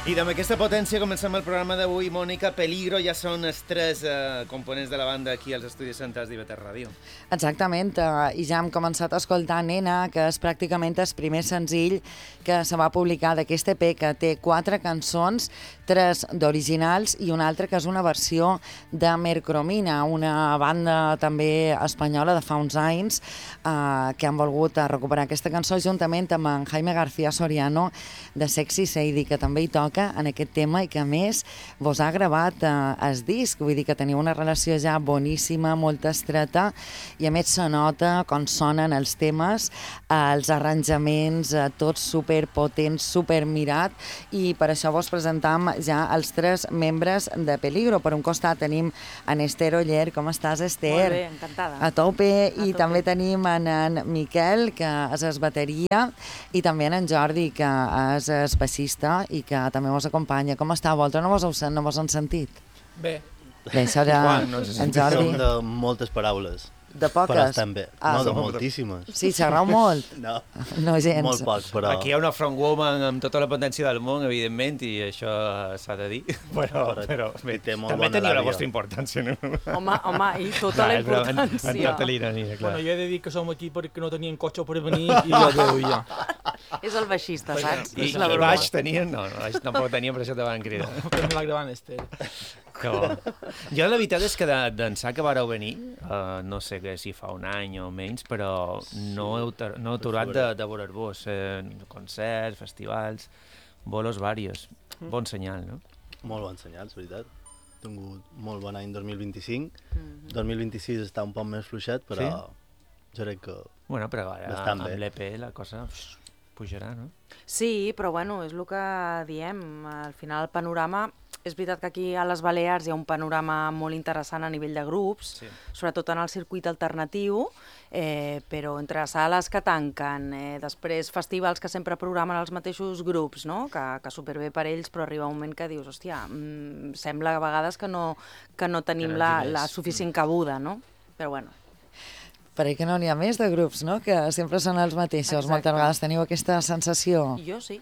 I amb aquesta potència comencem el programa d'avui. Mònica, Peligro ja són els tres components de la banda aquí als Estudis Centrals d'IV3 Ràdio. Exactament, i ja hem començat a escoltar Nena, que és pràcticament el primer senzill que se va publicar d'aquest EP, que té 4 cançons, 3 d'originals i una altra que és una versió de Mercromina, una banda també espanyola de fa uns anys que han volgut recuperar aquesta cançó juntament amb en Jaime García Soriano de Sexy Sadie, que també hi toca en aquest tema i que a més vos ha gravat el disc, vull dir que teniu una relació ja boníssima, molt estreta, i a més se nota com sonen els temes, els arranjaments, tots superpotents, supermirat, i per això vos presentam ja els 3 membres de Peligro. Per un costat tenim en Esther Oller. Com estàs, Esther? Molt bé, encantada. A tope. I també tenim en Miquel, que és el bateria, i també en Jordi, que és el baixista i que també vos acompanya. Com està? Vosaltres no vos han sentit? Bé. Bé, això era en Jordi. Som de moltes paraules. De poques? Però estan bé. Ah, no, de moltíssimes. Sí, xerrau molt? No. No gens. Molt poc, però... Aquí hi ha una frontwoman amb tota la potència del món, evidentment, i això s'ha de dir. Però bé, també tenia la vostra importància, no? Home, i tota la importància. En tota l'ironia, clar. Bueno, jo he de dir que som aquí perquè no tenien cotxe per venir i jo adeu ja. És el baixista, saps? I baix tenien? No, baix tampoc tenien, per això te van cridar. Que me va gravar en Esther. Que bo. Jo la veritat és que d'ençà que vareu venir, no sé si fa un any o menys, però no he aturat de veure-vos. Concerts, festivals, bolos varios. Bon senyal, no? Molt bon senyal, és veritat. He tingut molt bon any 2025. 2026 està un poc més fluixet, però jo crec que bueno, però ara amb l'EP la cosa pujarà, no? Sí, però bueno, és el que diem. Al final el panorama... És veritat que aquí a les Balears hi ha un panorama molt interessant a nivell de grups, sobretot en el circuit alternatiu, però entre sales que tanquen, després festivals que sempre programen els mateixos grups, no? Que superbé per ells, però arriba un moment que dius, hòstia, sembla a vegades que no tenim la suficient cabuda, no? Però bueno. Pareix que no n'hi ha més de grups, no? Que sempre són els mateixos. Exacte. Moltes vegades teniu aquesta sensació. Jo sí.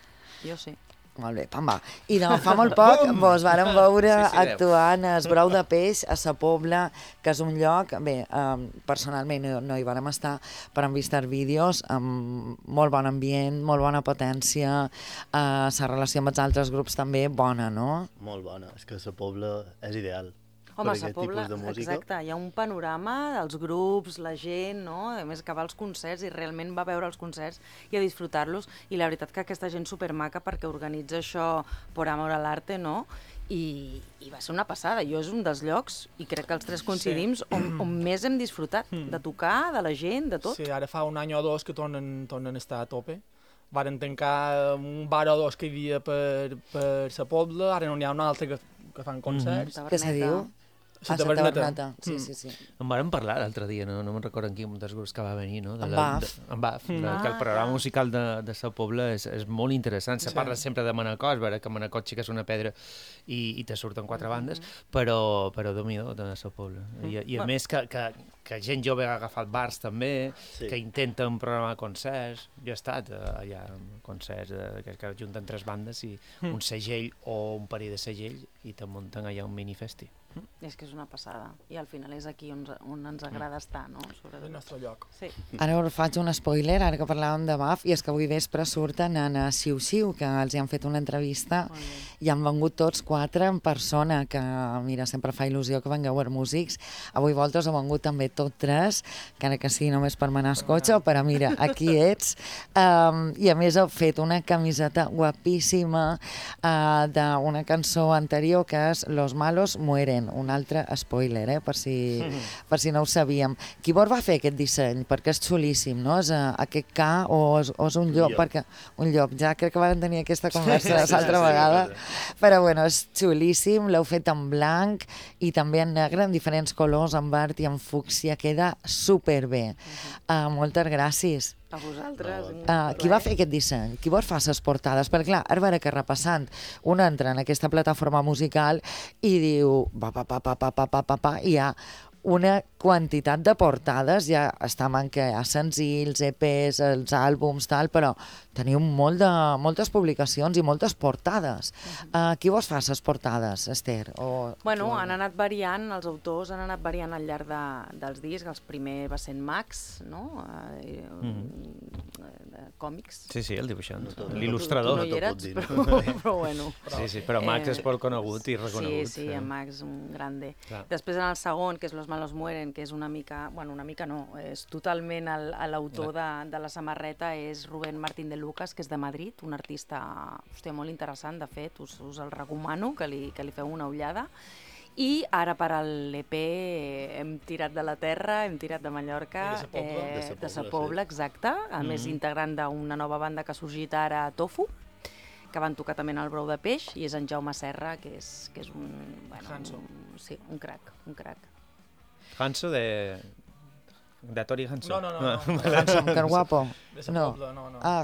Molt bé, pam va. I de fa molt poc vos vàrem veure actuant a Es Brou de Peix, a Sa Pobla, que és un lloc, bé, personalment no hi vàrem estar, però hem vist els vídeos amb molt bon ambient, molt bona potència, la relació amb els altres grups també bona, no? Molt bona, és que Sa Pobla és ideal. Home, a Sa Pobla, exacte, hi ha un panorama dels grups, la gent, no? A més que va als concerts i realment va veure els concerts i a disfrutar-los, i la veritat que aquesta gent supermaca perquè organitza això por amor al arte, no? I va ser una passada. Jo és un dels llocs, i crec que els 3 coincidim, on més hem disfrutat, de tocar, de la gent, de tot. Sí, ara fa un any o 2 que tornen a estar a tope. Varen tancar un bar o 2 que hi havia per Sa Pobla, ara no n'hi ha un altre que fan concerts. Què se diu? Santa Bernata. Sí. En vàrem parlar l'altre dia, no me'n recordo en quin dels grups que va venir, no? En Baf. Que el programa musical de Sa Pobla és molt interessant. Se parla sempre de Manacor, veure que Manacor xiques una pedra i te surten 4 bandes, però Déu-n'hi-do, de Sa Pobla. I a més que gent jove ha agafat bars també, que intenten programar concerts. Jo he estat allà en concerts que junten 3 bandes i un segell o un parell de segell i te munten allà un minifesti. És que és una passada. I al final és aquí on ens agrada estar, no? És el nostre lloc. Sí. Ara us faig un spoiler, ara que parlàvem de Baf, i és que avui vespre surten en Siu Siu, que els hi han fet una entrevista i han vengut tots 4 en persona, que mira, sempre fa il·lusió que vengueu els músics. Avui vosaltres heu vengut també tot 3, encara que sigui només per menar el cotxe, però mira, aquí ets. I a més heu fet una camiseta guapíssima d'una cançó anterior que és Los malos mueren, un altre spoiler, per si no ho sabíem. Qui vos va fer aquest disseny? Perquè és xulíssim, no? És aquest K o és un llop? Un llop, ja crec que vam tenir aquesta conversa l'altra vegada. Però bueno, és xulíssim, l'heu fet en blanc i també en negre, en diferents colors, en verd i en fúcsia, queda superbé. Moltes gràcies. A vosaltres. Qui va fer aquest disseny? Qui vos fa les portades? Perquè clar, ara veure que repassant un entra en aquesta plataforma musical i diu i hi ha una quantitat de portades, ja està en què hi ha senzills, EPs, els àlbums, tal, però teniu moltes publicacions i moltes portades. Qui vos fa les portades, Esther? Bueno, han anat variant, els autors han anat variant al llarg dels discs. El primer va ser en Max, no? De còmics. Sí, el dibuixant, l'il·lustrador. Tu no hi eres, però bueno. Sí, però Max és molt conegut i reconegut. Sí, en Max, un grande. Després en el segon, que és Los malos mueren, que és una mica no, és totalment l'autor de la samarreta, és Rubén Martín de Lucas, que és de Madrid, un artista molt interessant, de fet, us el recomano, que li feu una ullada. I ara per a l'EP hem tirat de la terra, hem tirat de Mallorca, de Sa Pobla, exacte, a més integrant d'una nova banda que ha sorgit ara, Tofu, que van tocar també en el Brou de Peix, i és en Jaume Serra, que és un... Hanso. Sí, un crac. Hanso de Tori Hanso. No. Hanso, que guapo. De Sa Pobla, no. Ah,